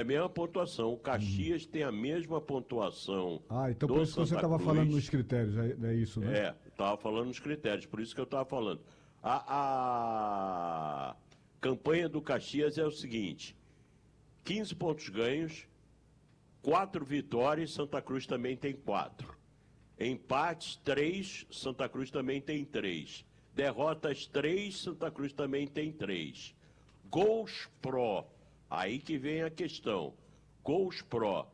mesma pontuação. O Caxias tem a mesma pontuação. Então por isso que você estava falando nos critérios, é isso, né? Estava falando nos critérios, por isso que eu estava falando. A campanha do Caxias é o seguinte: 15 pontos ganhos, 4 vitórias, Santa Cruz também tem 4. Empates, 3, Santa Cruz também tem 3. Derrotas, 3, Santa Cruz também tem 3. Gols pró, aí que vem a questão. Gols pró,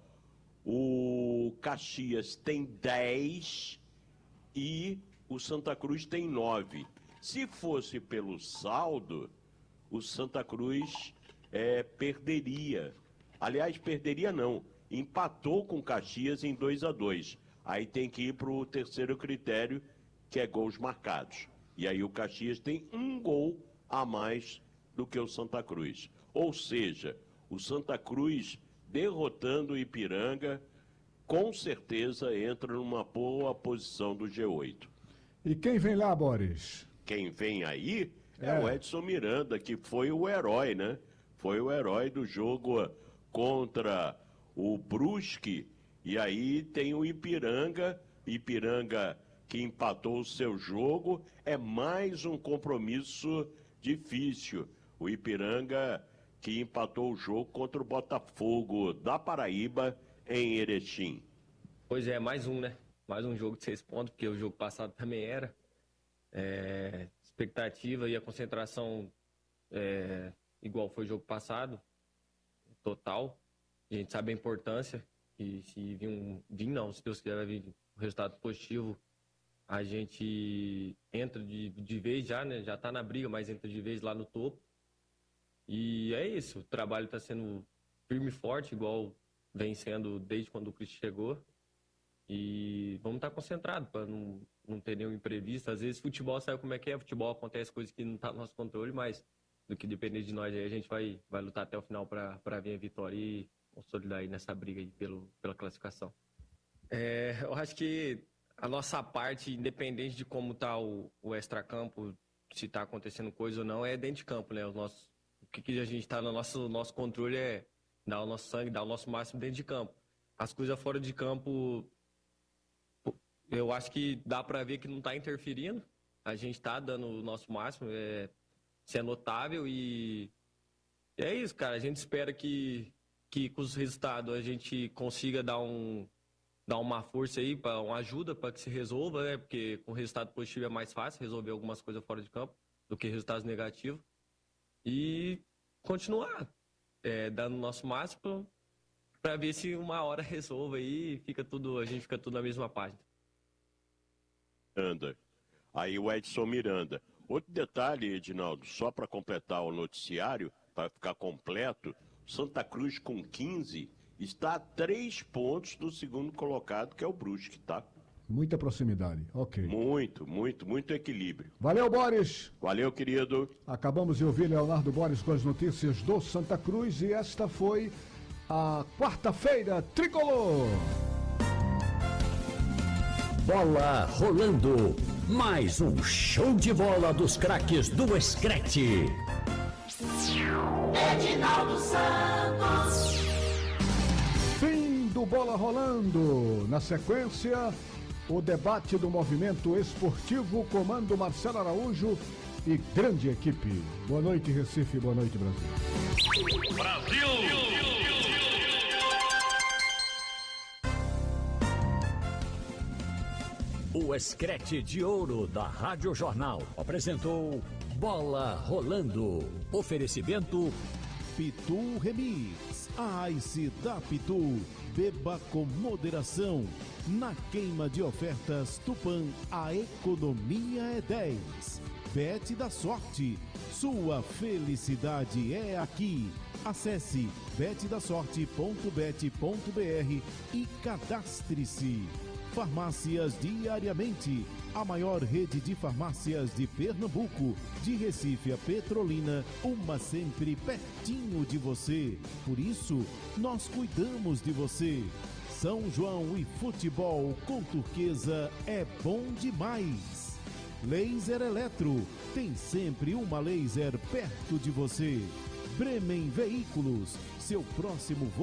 o Caxias tem 10 e o Santa Cruz tem 9. Se fosse pelo saldo, o Santa Cruz perderia. Aliás, perderia não. Empatou com o Caxias em 2-2. Aí tem que ir para o terceiro critério, que é gols marcados. E aí o Caxias tem um gol a mais do que o Santa Cruz. Ou seja, o Santa Cruz derrotando o Ipiranga, com certeza entra numa boa posição do G8. E quem vem lá, Boris? Quem vem aí é o Edson Miranda, que foi o herói, né? Foi o herói do jogo contra o Brusque. E aí tem o Ipiranga que empatou o seu jogo. É mais um compromisso difícil. O Ipiranga que empatou o jogo contra o Botafogo da Paraíba em Erechim. Pois é, mais um, né? Mais um jogo de 6 pontos, porque o jogo passado também era. Expectativa e a concentração igual foi o jogo passado, total. A gente sabe a importância. E se se Deus quiser, vai vir um resultado positivo, a gente entra de vez já, né? Já tá na briga, mas entra de vez lá no topo. E é isso, o trabalho tá sendo firme e forte, igual vem sendo desde quando o Cristo chegou. E vamos estar concentrados para não ter nenhum imprevisto. Às vezes futebol sabe como é que é, futebol acontece coisas que não tá no nosso controle, mas do que depender de nós aí, a gente vai lutar até o final para vir a vitória e consolidar aí nessa briga aí pela classificação. Eu acho que a nossa parte, independente de como tá o extracampo, se tá acontecendo coisa ou não, é dentro de campo, né? O que a gente tá no nosso controle é dar o nosso sangue, dar o nosso máximo dentro de campo. As coisas fora de campo, eu acho que dá para ver que não tá interferindo. A gente tá dando o nosso máximo, isso é notável e é isso, cara. A gente espera que com os resultados a gente consiga dar uma força aí, uma ajuda para que se resolva, né? Porque com resultado positivo é mais fácil resolver algumas coisas fora de campo do que resultados negativos. E continuar dando o nosso máximo para ver se uma hora resolva aí e a gente fica tudo na mesma página. Aí o Edson Miranda. Outro detalhe, Edinaldo, só para completar o noticiário, para ficar completo, Santa Cruz com 15 está a 3 pontos do segundo colocado, que é o Brusque, tá? Muita proximidade, ok. Muito equilíbrio. Valeu, Boris. Valeu, querido. Acabamos de ouvir Leonardo Boris com as notícias do Santa Cruz e esta foi a quarta-feira tricolor. Bola rolando. Mais um show de bola dos craques do Escrete. Edinaldo Santos. Fim do Bola Rolando. Na sequência, o debate do movimento esportivo, comando Marcelo Araújo e grande equipe. Boa noite, Recife. Boa noite, Brasil. Brasil! O Escrete de Ouro da Rádio Jornal apresentou Bola Rolando. Oferecimento Pitu Remix. A Ice da Pitu. Beba com moderação. Na queima de ofertas Tupã, a economia é 10. Bet da Sorte. Sua felicidade é aqui. Acesse betdasorte.bet.br e cadastre-se. Farmácias Diariamente, a maior rede de farmácias de Pernambuco, de Recife a Petrolina, uma sempre pertinho de você. Por isso, nós cuidamos de você. São João e futebol com Turquesa é bom demais. Laser Eletro, tem sempre uma laser perto de você. Bremen Veículos, seu próximo voo